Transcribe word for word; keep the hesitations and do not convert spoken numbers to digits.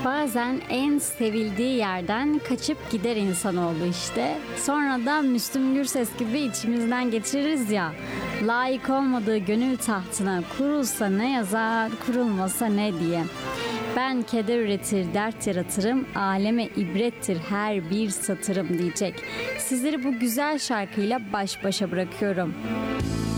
Bazen en sevildiği yerden kaçıp gider insanoğlu işte. Sonra da Müslüm Gürses gibi içimizden geçiririz ya. Layık olmadığı gönül tahtına kurulsa ne yazar, kurulmasa ne diye. Ben keder üretir, dert yaratırım, aleme ibrettir her bir satırım diyecek. Sizleri bu güzel şarkıyla baş başa bırakıyorum.